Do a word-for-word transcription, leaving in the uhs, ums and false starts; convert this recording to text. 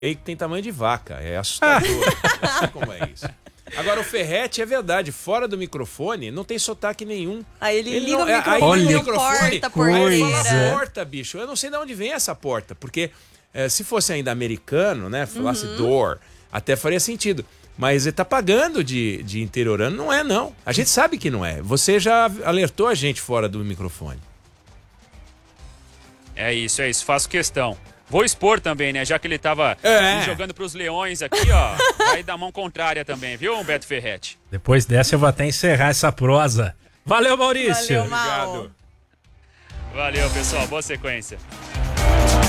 que tem tamanho de vaca, é assustador. Não sei como é isso. Agora, o Ferretti, é verdade, fora do microfone, não tem sotaque nenhum. Aí ele, ele liga não, o microfone, aí ele microfone, porta, porteira. Aí fala porta, bicho. Eu não sei de onde vem essa porta, porque é, se fosse ainda americano, né, falasse uhum. door, até faria sentido. Mas ele tá pagando de, de interiorano, não é não. A gente sabe que não é. Você já alertou a gente fora do microfone. É isso, é isso. Faço questão. Vou expor também, né? Já que ele tava é. jogando pros leões aqui, ó. Vai dar mão contrária também, viu, Humberto Ferretti? Depois dessa eu vou até encerrar essa prosa. Valeu, Maurício. Valeu, Mal. Obrigado. Valeu, pessoal. Boa sequência.